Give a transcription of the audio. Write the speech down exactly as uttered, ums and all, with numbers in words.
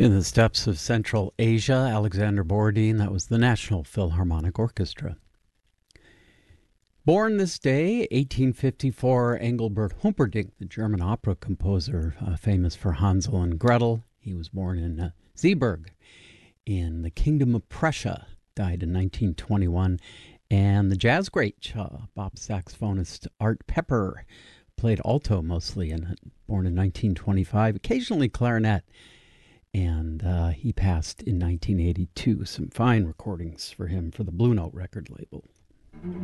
In the steppes of Central Asia, Alexander Borodin, that was the National Philharmonic Orchestra. Born this day, eighteen fifty-four, Engelbert Humperdinck, the German opera composer, uh, famous for Hansel and Gretel. He was born in uh, Zeeburg in the Kingdom of Prussia, died in nineteen twenty-one. And the jazz great, uh, Bop saxophonist Art Pepper, played alto mostly, and born in nineteen twenty-five, occasionally clarinet. And uh, he passed in nineteen eighty-two. Some fine recordings for him for the Blue Note record label.